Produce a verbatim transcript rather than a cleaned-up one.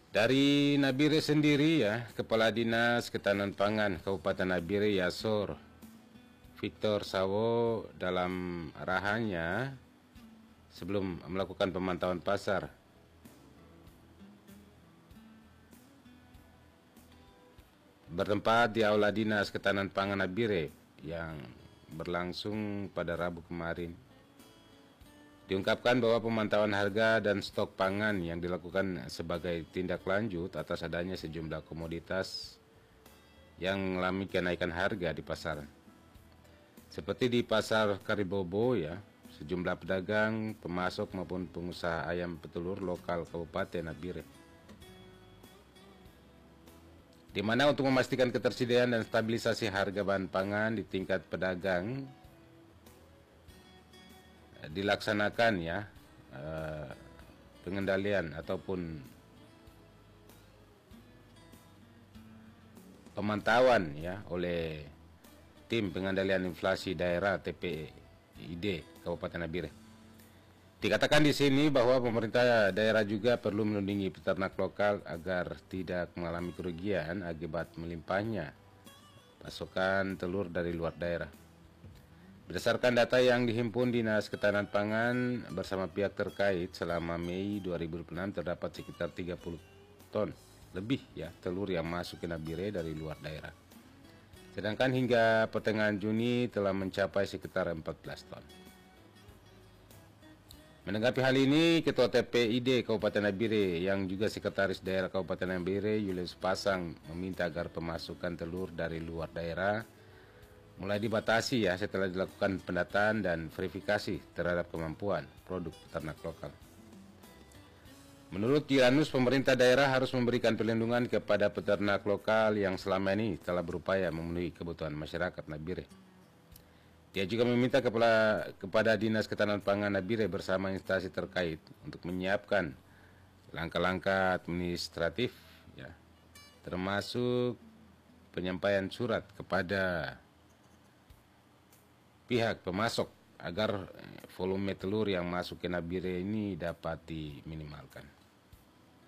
Dari Nabire sendiri ya, Kepala Dinas Ketahanan Pangan Kabupaten Nabire Yasor Victor Sawo dalam arahannya sebelum melakukan pemantauan pasar bertempat di Aula Dinas Ketahanan Pangan Nabire yang berlangsung pada Rabu kemarin. Diungkapkan bahwa pemantauan harga dan stok pangan yang dilakukan sebagai tindak lanjut atas adanya sejumlah komoditas yang mengalami kenaikan harga di pasaran. Seperti di Pasar Karibobo ya, sejumlah pedagang, pemasok maupun pengusaha ayam petelur lokal Kabupaten Nabire. Di mana untuk memastikan ketersediaan dan stabilisasi harga bahan pangan di tingkat pedagang dilaksanakan ya eh, pengendalian ataupun pemantauan ya oleh tim pengendalian inflasi daerah T P I D Kabupaten Nabire. Dikatakan di sini bahwa pemerintah daerah juga perlu melindungi peternak lokal agar tidak mengalami kerugian akibat melimpahnya pasokan telur dari luar daerah. Berdasarkan data yang dihimpun Dinas Ketahanan Pangan bersama pihak terkait, selama Mei dua ribu dua puluh enam terdapat sekitar tiga puluh ton lebih ya telur yang masuk ke Nabire dari luar daerah. Sedangkan hingga pertengahan Juni telah mencapai sekitar empat belas ton. Menanggapi hal ini, Ketua T P I D Kabupaten Nabire yang juga Sekretaris Daerah Kabupaten Nabire Julius Pasang meminta agar pemasukan telur dari luar daerah mulai dibatasi ya setelah dilakukan pendataan dan verifikasi terhadap kemampuan produk peternak lokal. Menurut Julius, pemerintah daerah harus memberikan perlindungan kepada peternak lokal yang selama ini telah berupaya memenuhi kebutuhan masyarakat Nabire. Dia juga meminta kepada, kepada Dinas Ketahanan Pangan Nabire bersama instansi terkait untuk menyiapkan langkah-langkah administratif ya, termasuk penyampaian surat kepada pihak pemasok agar volume telur yang masuk ke Nabire ini dapat diminimalkan.